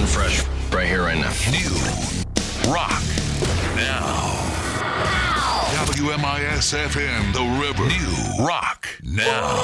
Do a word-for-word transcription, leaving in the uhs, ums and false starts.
fresh right here, right now. New rock now. W M I S F M, The River. New rock now.